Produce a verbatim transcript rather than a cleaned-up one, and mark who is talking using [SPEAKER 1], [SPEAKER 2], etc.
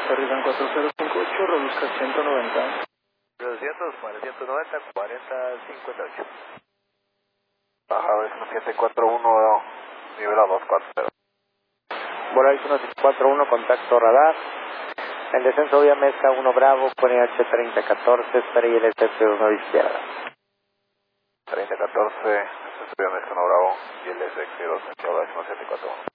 [SPEAKER 1] Costa Rica en cuatro cero cinco ocho, reduzca ciento noventa.
[SPEAKER 2] doscientos, ciento noventa, cuarenta cincuenta y ocho. Baja vez siete cuatro uno, nivel a dos cuatro cero.
[SPEAKER 3] Volaris uno siete cuatro uno, contacto radar. En descenso vía Mezca uno Bravo, con I H treinta catorce, espera y L T C uno izquierda.
[SPEAKER 2] treinta catorce, descenso vía Mezca uno Bravo, y L S X dos, aquí Volaris uno siete cuatro uno.